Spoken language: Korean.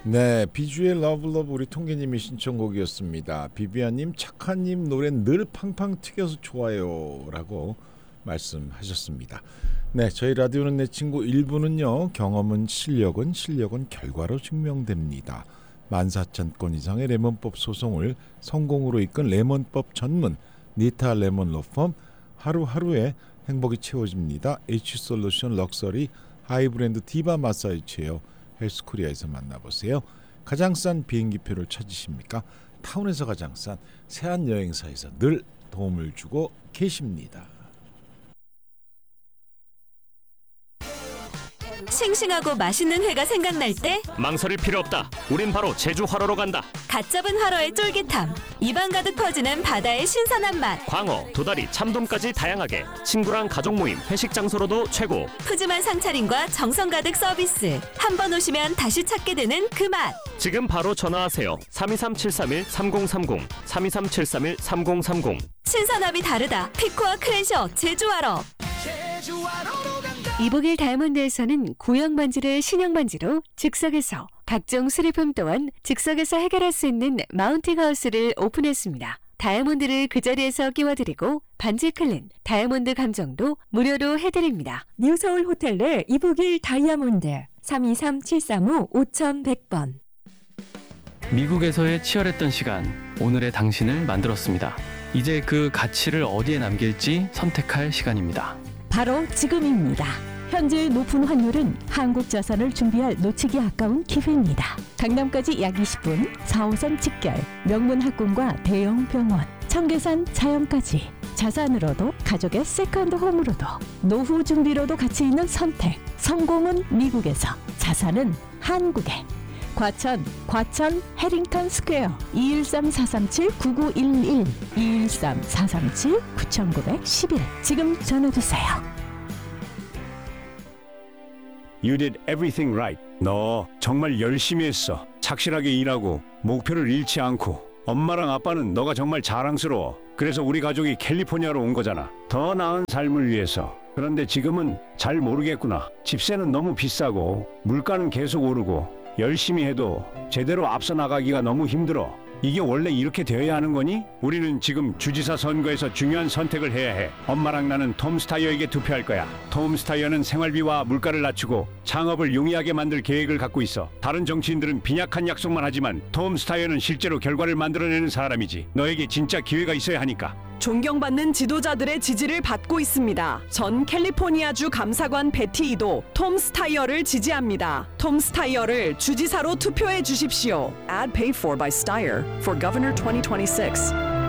네, 비주의 러블러브 우리 통계님이 신청곡이었습니다. 비비안님 착한님 노래 늘 팡팡 튀겨서 좋아요 라고 말씀하셨습니다. 네, 저희 라디오는 내 친구 1부는요. 경험은 실력은 결과로 증명됩니다. 14,000건 이상의 레몬법 소송을 성공으로 이끈 레몬법 전문 니타 레몬 로펌 하루하루에 행복이 채워집니다. H솔루션 럭셔리 하이브랜드 디바 마사지 체어 헬스코리아에서 만나보세요. 가장 싼 비행기표를 찾으십니까? 타운에서 가장 싼 세안여행사에서 늘 도움을 주고 계십니다. 싱싱하고 맛있는 회가 생각날 때 망설일 필요 없다. 우린 바로 제주 활어로 간다. 갓 잡은 활어의 쫄깃함, 입안 가득 퍼지는 바다의 신선한 맛, 광어, 도다리, 참돔까지 다양하게 친구랑 가족 모임, 회식 장소로도 최고. 푸짐한 상차림과 정성 가득 서비스. 한 번 오시면 다시 찾게 되는 그 맛. 지금 바로 전화하세요. 323-731-3030 323-731-3030. 신선함이 다르다. 피코와 크랜셔 제주 활어. 이복일 다이아몬드에서는 구형 반지를 신형 반지로 즉석에서, 각종 수리품 또한 즉석에서 해결할 수 있는 마운팅 하우스를 오픈했습니다. 다이아몬드를 그 자리에서 끼워드리고 반지 클린, 다이아몬드 감정도 무료로 해드립니다. 뉴서울 호텔 내 이복일 다이아몬드 323-735-5100번. 미국에서의 치열했던 시간, 오늘의 당신을 만들었습니다. 이제 그 가치를 어디에 남길지 선택할 시간입니다. 바로 지금입니다. 현재 높은 환율은 한국 자산을 준비할 놓치기 아까운 기회입니다. 강남까지 약 20분, 4호선 직결, 명문 학군과 대형 병원, 청계산 자연까지. 자산으로도 가족의 세컨드 홈으로도 노후 준비로도 가치 있는 선택. 성공은 미국에서, 자산은 한국에. 과천 해링턴 스퀘어 213-437-9911 213-437-9911 지금 전화주세요. You did everything right. 너 정말 열심히 했어. 착실하게 일하고 목표를 잃지 않고. 엄마랑 아빠는 너가 정말 자랑스러워. 그래서 우리 가족이 캘리포니아로 온 거잖아. 더 나은 삶을 위해서. 그런데 지금은 잘 모르겠구나. 집세는 너무 비싸고 물가는 계속 오르고 열심히 해도 제대로 앞서 나가기가 너무 힘들어. 이게 원래 이렇게 되어야 하는 거니? 우리는 지금 주지사 선거에서 중요한 선택을 해야 해. 엄마랑 나는 톰 스타이어에게 투표할 거야. 톰 스타이어는 생활비와 물가를 낮추고 창업을 용이하게 만들 계획을 갖고 있어. 다른 정치인들은 빈약한 약속만 하지만 톰 스타이어는 실제로 결과를 만들어내는 사람이지. 너에게 진짜 기회가 있어야 하니까. 존경받는 지도자들의 지지를 받고 있습니다. 전 캘리포니아주 감사관 베티 이도 톰 스타이어를 지지합니다. 톰 스타이어를 주지사로 투표해 주십시오. Ad paid for by Steyer for Governor 2026.